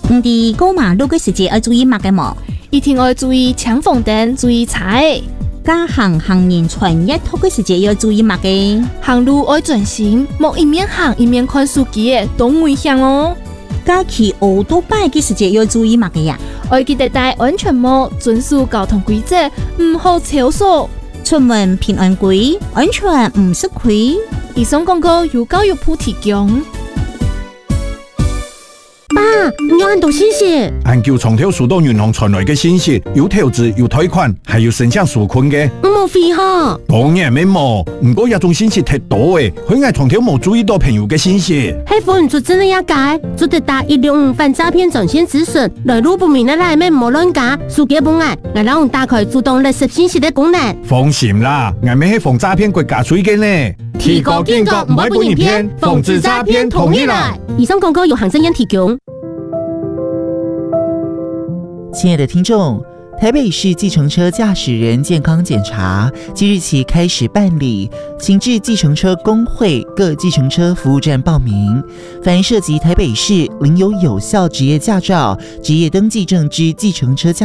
伫过马路嘅时节要注意乜嘅冇？ 一定要注意抢红灯，注意踩的。 加行人穿越拖嘅时节要注意乜嘅？ 行路要专心，莫一面行一面看手机嘅，都危险哦。 加骑奥多拜嘅时节要注意乜嘅呀？ 要記得戴安全帽，遵守交通規則，唔好超速。 出門平安歸，安全唔吃虧。 以上廣告由教育部提供。 爸，你要按到信息。 按叫從頭收到銀行傳來嘅信息，有投資、有貸款，還有申請紓困嘅。 冇費哈？ 當然沒冇，不過一種信息太多誒，可能從頭冇注意到朋友嘅信息。 係份做真係一解，做得打165反詐騙專線諮詢，來路不明嘅內面冇亂加，數據本案，我讓我打開自動垃圾信息嘅功能。 放心啦，我們係防詐騙國家水嘅呢。 提高警覺，唔會被騙，防止詐騙同意來。以上廣告由行政院提供。 親愛的聽眾，台北市計程車駕駛人健康檢查即日起開始辦理，請至計程車公會各計程車服務站報名。凡涉及台北市領有有效職業駕照、職業登記證之計程車駕